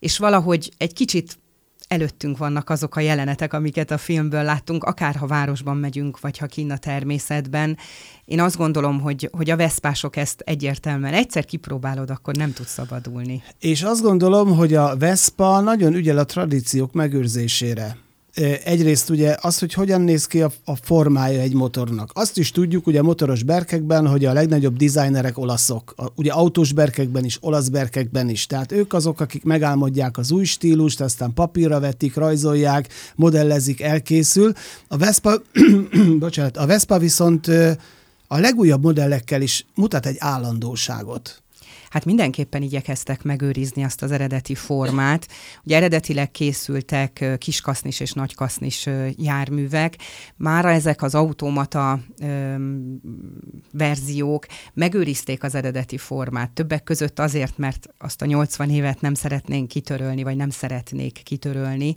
és valahogy egy kicsit előttünk vannak azok a jelenetek, amiket a filmből láttunk, akár ha városban megyünk, vagy ha kinn a természetben. Én azt gondolom, hogy a veszpások ezt egyértelműen egyszer kipróbálod, akkor nem tudsz szabadulni. És azt gondolom, hogy a Vespa nagyon ügyel a tradíciók megőrzésére. Egyrészt ugye az, hogy hogyan néz ki a formája egy motornak. Azt is tudjuk ugye a motoros berkekben, hogy a legnagyobb designerek olaszok. Ugye autós berkekben is, olasz berkekben is. Tehát ők azok, akik megálmodják az új stílust, aztán papírra vetik, rajzolják, modellezik, elkészül. A Vespa viszont a legújabb modellekkel is mutat egy állandóságot. Hát mindenképpen igyekeztek megőrizni azt az eredeti formát. Ugye eredetileg készültek kiskasznis és nagykasznis járművek. Mára ezek az automata verziók megőrizték az eredeti formát. Többek között azért, mert azt a 80 évet nem szeretnénk kitörölni, vagy nem szeretnék kitörölni.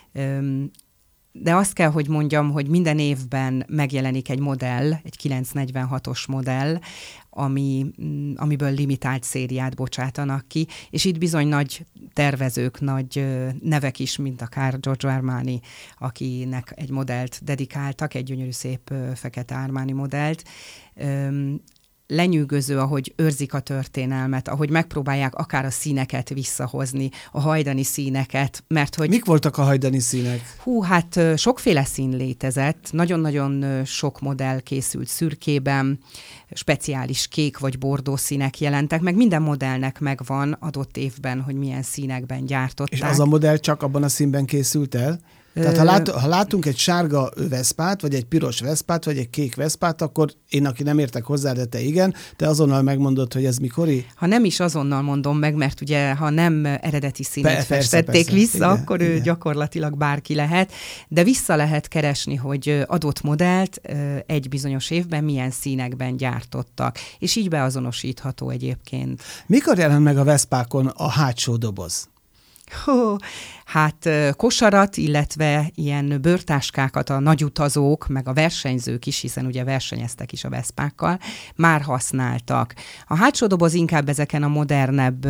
De azt kell, hogy mondjam, hogy minden évben megjelenik egy modell, egy 946-os modell, amiből limitált szériát bocsátanak ki, és itt bizony nagy tervezők, nagy nevek is, mint akár Giorgio Armani, akinek egy modellt dedikáltak, egy gyönyörű szép fekete Armani modellt. Lenyűgöző, ahogy őrzik a történelmet, ahogy megpróbálják akár a színeket visszahozni, a hajdani színeket, mert hogy... Mik voltak a hajdani színek? Hát sokféle szín létezett, nagyon-nagyon sok modell készült szürkében, speciális kék vagy bordó színek jelentek, meg minden modellnek megvan adott évben, hogy milyen színekben gyártották. És az a modell csak abban a színben készült el? Tehát ha látunk egy sárga Veszpát, vagy egy piros Veszpát, vagy egy kék Veszpát, akkor én, aki nem értek hozzá, de te igen, te azonnal megmondod, hogy ez mikori? Ha nem is azonnal mondom meg, mert ugye, ha nem eredeti színet festették vissza, igen, akkor igen. Ő gyakorlatilag bárki lehet, de vissza lehet keresni, hogy adott modellt egy bizonyos évben milyen színekben gyártottak, és így beazonosítható egyébként. Mikor jelent meg a Veszpákon a hátsó doboz? Hát kosarat, illetve ilyen bőrtáskákat a nagyutazók, meg a versenyzők is, hiszen ugye versenyeztek is a Veszpákkal, már használtak. A hátsó doboz inkább ezeken a modernebb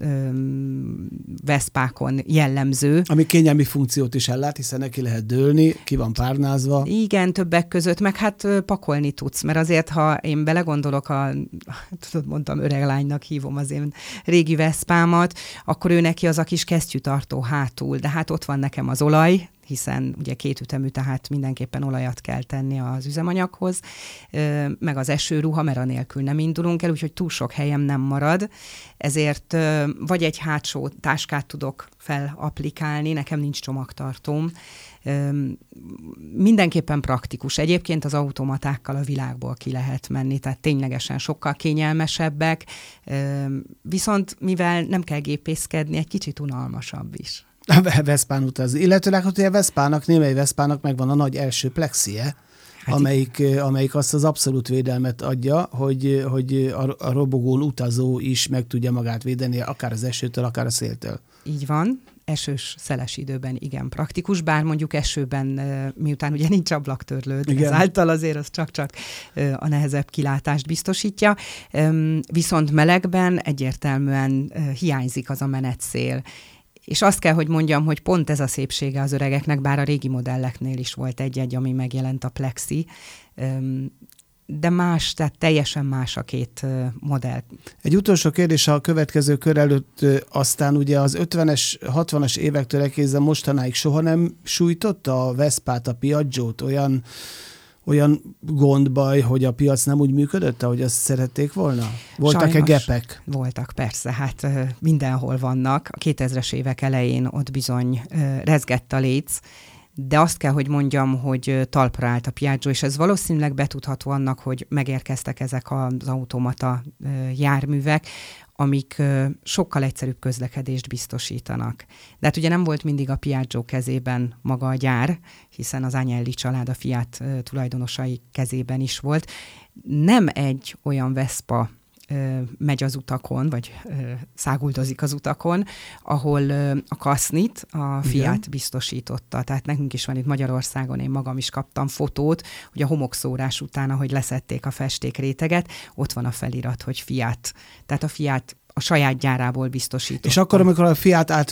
Veszpákon jellemző. Ami kényelmi funkciót is ellát, hiszen neki lehet dőlni, ki van párnázva. Igen, többek között, meg hát pakolni tudsz, mert azért, ha én belegondolok mondtam, öreg lánynak hívom az én régi Veszpámat, akkor ő neki az a kis kesztyűtartó hátul, de hát ott van nekem az olaj, hiszen ugye kétütemű, tehát mindenképpen olajat kell tenni az üzemanyaghoz, meg az esőruha, mert anélkül nem indulunk el, úgyhogy túl sok helyem nem marad, ezért vagy egy hátsó táskát tudok felapplikálni, nekem nincs csomagtartóm, mindenképpen praktikus. Egyébként az automatákkal a világból ki lehet menni, tehát ténylegesen sokkal kényelmesebbek, viszont mivel nem kell gépészkedni, egy kicsit unalmasabb is. A Veszpán utazni. Illetőleg, hogy a Veszpának, némely Veszpának megvan a nagy első plexie, hát amelyik azt az abszolút védelmet adja, hogy a robogón utazó is meg tudja magát védeni, akár az esőtől, akár a széltől. Így van. Esős, szeles időben igen praktikus, bár mondjuk esőben, miután ugye nincs ablaktörlőd, ezáltal azért az csak a nehezebb kilátást biztosítja, viszont melegben egyértelműen hiányzik az a menetszél. És azt kell, hogy mondjam, hogy pont ez a szépsége az öregeknek, bár a régi modelleknél is volt egy-egy, ami megjelent a plexi, de más, tehát teljesen más a két modell. Egy utolsó kérdés a következő kör előtt, aztán ugye az 50-es, 60-as évektől egészen mostanáig soha nem sújtotta a Veszpát, a Piaggiót olyan gondbaj, hogy a piac nem úgy működött, ahogy azt szerették volna? Voltak-e gepek? Voltak, persze, hát mindenhol vannak. A 2000-es évek elején ott bizony rezgett a léc, de azt kell, hogy mondjam, hogy talpra állt a Piaggio, és ez valószínűleg betudható annak, hogy megérkeztek ezek az automata járművek, amik sokkal egyszerűbb közlekedést biztosítanak. De hát ugye nem volt mindig a Piaggio kezében maga a gyár, hiszen az Agnelli család a Fiat tulajdonosai kezében is volt. Nem egy olyan Vespa megy az utakon, vagy száguldozik az utakon, ahol a kasznit a Fiat biztosította. Tehát nekünk is van itt Magyarországon, én magam is kaptam fotót, hogy a homokszórás után, ahogy leszették a festékréteget, ott van a felirat, hogy Fiat. Tehát a Fiat a saját gyárából biztosította. És akkor, amikor a Fiat